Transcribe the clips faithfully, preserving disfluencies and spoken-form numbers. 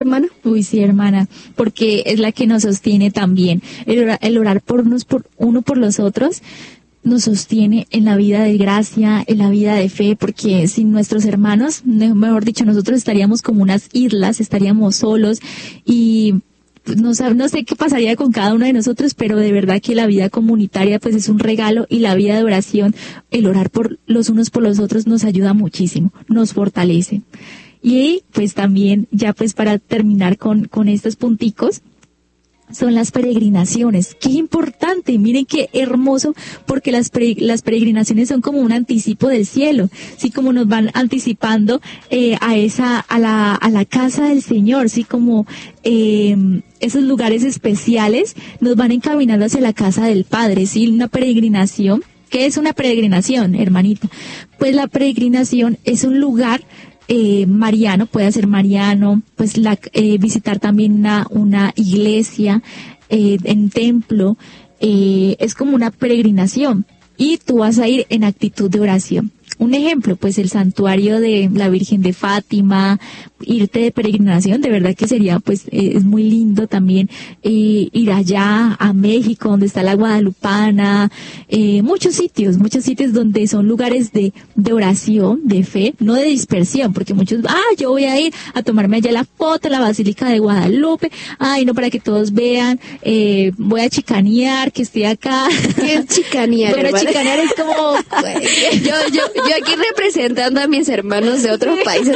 hermana? Uy, sí, hermana, porque es la que nos sostiene también. El orar, el orar por unos, por uno por los otros, nos sostiene en la vida de gracia, en la vida de fe, porque sin nuestros hermanos, mejor dicho, nosotros estaríamos como unas islas, estaríamos solos y no, no sé qué pasaría con cada uno de nosotros, pero de verdad que la vida comunitaria pues es un regalo y la vida de oración, el orar por los unos por los otros nos ayuda muchísimo, nos fortalece. Y pues también, ya pues para terminar con, con estos punticos, son las peregrinaciones. Qué importante, miren qué hermoso, porque las pre, las peregrinaciones son como un anticipo del cielo, sí, como nos van anticipando eh, a esa, a la, a la casa del Señor, sí, como eh, esos lugares especiales nos van encaminando hacia la casa del Padre, sí, una peregrinación. ¿Qué es una peregrinación, hermanita? Pues la peregrinación es un lugar Eh, mariano, puede ser mariano, pues la, eh, visitar también una, una iglesia, eh, en templo, eh, es como una peregrinación y tú vas a ir en actitud de oración. Un ejemplo, pues el santuario de la Virgen de Fátima, irte de peregrinación, de verdad que sería, pues, eh, es muy lindo también eh, ir allá a México, donde está la Guadalupana, eh, muchos sitios, muchos sitios donde son lugares de, de oración, de fe, no de dispersión, porque muchos, ah, yo voy a ir a tomarme allá la foto en la Basílica de Guadalupe, ay, no, para que todos vean, eh, voy a chicanear, que estoy acá. ¿Qué es chicanear? Bueno, ¿vale? Chicanear es como, yo, yo, yo aquí representando a mis hermanos de otros países.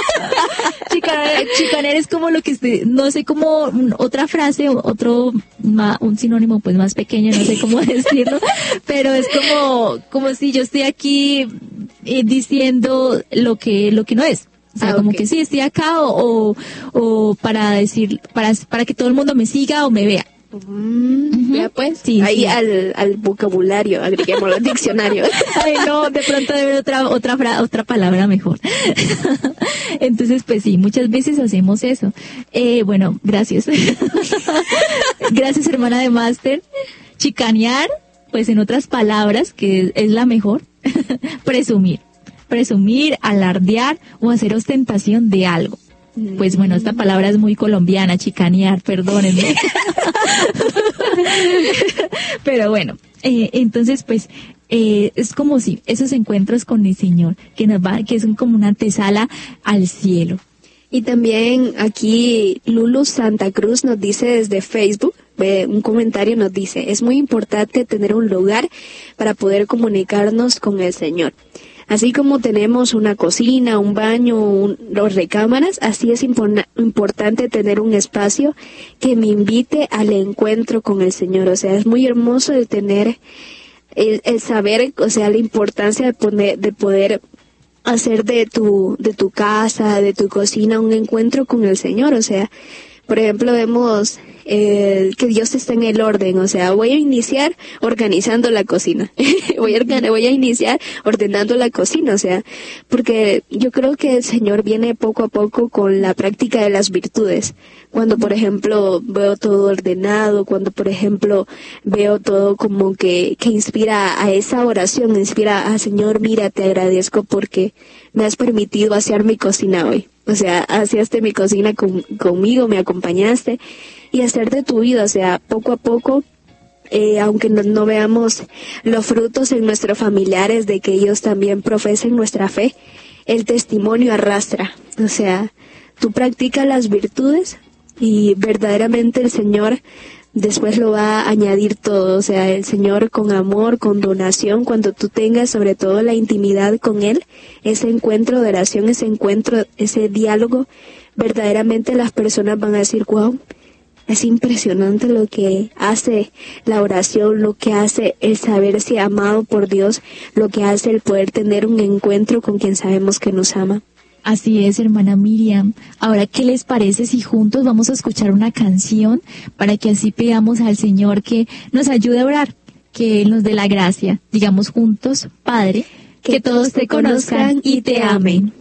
Chicanear, chicanear es como lo que esté, no sé cómo, otra frase, otro, un sinónimo pues más pequeño, no sé cómo decirlo, pero es como, como si yo estoy aquí eh, diciendo lo que, lo que no es. O sea, ah, como okay. que sí, estoy acá o, o, o para decir, para, para que todo el mundo me siga o me vea. Mm, uh-huh. Ya pues, sí, ahí sí. Al, al vocabulario, agreguémoslo al diccionario. Ay, no, de pronto debe haber otra, otra, fra- otra palabra mejor. Entonces, pues sí, muchas veces hacemos eso. Eh, bueno, gracias. Gracias, hermana de máster. Chicanear, pues en otras palabras, que es la mejor, presumir. Presumir, alardear o hacer ostentación de algo. Pues bueno, esta palabra es muy colombiana, chicanear, perdónenme. Pero bueno, eh, entonces pues eh, es como si esos encuentros con el Señor, que nos va, que son como una antesala al cielo. Y también aquí Lulu Santa Cruz nos dice desde Facebook, eh, un comentario nos dice, es muy importante tener un lugar para poder comunicarnos con el Señor. Así como tenemos una cocina, un baño, un, dos recámaras, así es impor- importante tener un espacio que me invite al encuentro con el Señor. O sea, es muy hermoso el tener, el, el saber, o sea, la importancia de poner, de poder hacer de tu, de tu casa, de tu cocina, un encuentro con el Señor. O sea, por ejemplo, vemos eh, que Dios está en el orden, o sea, voy a iniciar organizando la cocina, voy, a, voy a iniciar ordenando la cocina, o sea, porque yo creo que el Señor viene poco a poco con la práctica de las virtudes. Cuando, por ejemplo, veo todo ordenado, cuando, por ejemplo, veo todo como que, que inspira a esa oración, inspira a Señor, mira, te agradezco porque me has permitido hacer mi cocina hoy. O sea, hacíaste mi cocina con, conmigo, me acompañaste y hacer de tu vida, o sea, poco a poco, eh, aunque no, no veamos los frutos en nuestros familiares de que ellos también profesen nuestra fe, el testimonio arrastra. O sea, tú practicas las virtudes y verdaderamente el Señor después lo va a añadir todo. O sea, el Señor con amor, con donación, cuando tú tengas sobre todo la intimidad con Él, ese encuentro de oración, ese encuentro, ese diálogo, verdaderamente las personas van a decir, wow, es impresionante lo que hace la oración, lo que hace el saberse amado por Dios, lo que hace el poder tener un encuentro con quien sabemos que nos ama. Así es, hermana Miriam. Ahora, ¿qué les parece si juntos vamos a escuchar una canción para que así pidamos al Señor que nos ayude a orar, que Él nos dé la gracia? Digamos juntos, Padre, que, que todos te conozcan y te amen.